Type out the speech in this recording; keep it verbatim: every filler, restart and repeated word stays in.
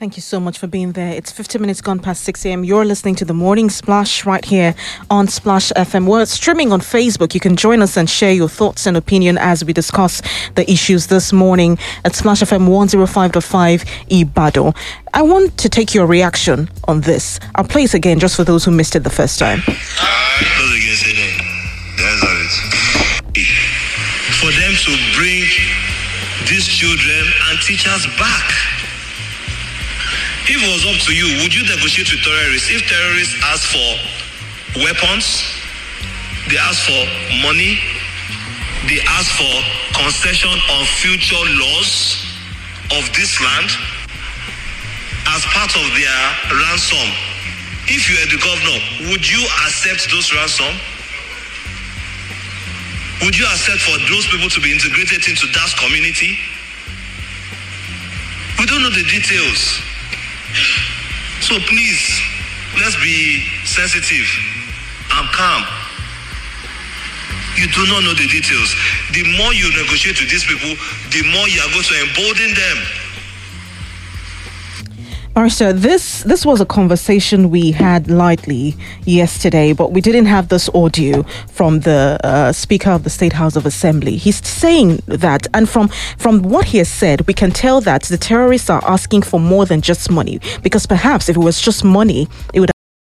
Thank you so much for being there. It's fifty minutes gone past six a.m. You're listening to the Morning Splash right here on Splash F M. We're streaming on Facebook. You can join us and share your thoughts and opinion as we discuss the issues this morning at Splash F M one oh five point five Ibadan. I want to take your reaction on this. I'll play it again just for those who missed it the first time. That's all it. For them to bring these children and teachers back. If it was up to you, would you negotiate with terrorists? If terrorists ask for weapons, they ask for money, they ask for concession on future laws of this land as part of their ransom. If you are the governor, would you accept those ransom? Would you accept for those people to be integrated into that community? We don't know the details. So please, let's be sensitive and calm. You do not know the details. The more you negotiate with these people, the more you are going to embolden them. Barrister, this this was a conversation we had lightly yesterday, but we didn't have this audio from the uh, Speaker of the State House of Assembly. He's saying that, and from from what he has said, we can tell that the terrorists are asking for more than just money, because perhaps if it was just money, it would